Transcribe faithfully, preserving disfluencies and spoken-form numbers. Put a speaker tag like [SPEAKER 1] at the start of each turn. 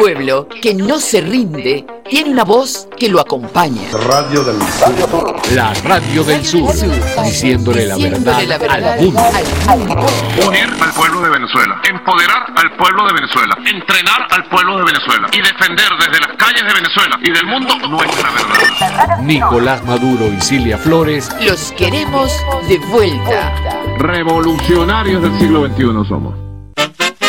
[SPEAKER 1] pueblo que no se rinde tiene una voz que lo acompaña.
[SPEAKER 2] Radio del Sur.
[SPEAKER 3] La Radio del Sur, diciéndole la verdad,
[SPEAKER 1] la verdad
[SPEAKER 3] al mundo.
[SPEAKER 1] al mundo.
[SPEAKER 4] Unir al pueblo de Venezuela, empoderar al pueblo de Venezuela, entrenar al pueblo de Venezuela y defender desde las calles de Venezuela y del mundo nuestra verdad.
[SPEAKER 3] Nicolás Maduro y Cilia Flores.
[SPEAKER 1] Los queremos de vuelta.
[SPEAKER 4] Revolucionarios del siglo veintiuno somos.